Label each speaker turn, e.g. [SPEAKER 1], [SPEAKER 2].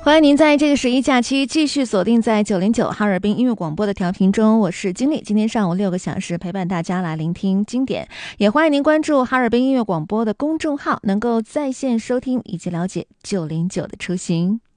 [SPEAKER 1] 欢迎您在这个十一假期继续锁定在909哈尔滨音乐广播的调频中，我是经理。今天上午6个小时陪伴大家来聆听经典，也欢迎您关注哈尔滨音乐广播的公众号，能够在线收听以及了解909的出行。